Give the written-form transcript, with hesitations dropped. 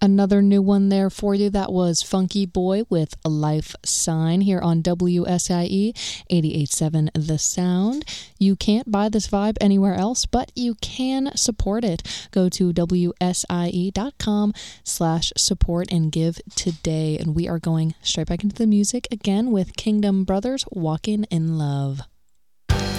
Another new one there for you. That was Funky Boy with a Life Sign here on WSIE 88.7 The Sound. You can't buy this vibe anywhere else, but you can support it. Go to WSIE.com/support and give today. And we are going straight back into the music again with Kingdom Brothers, Walking in Love.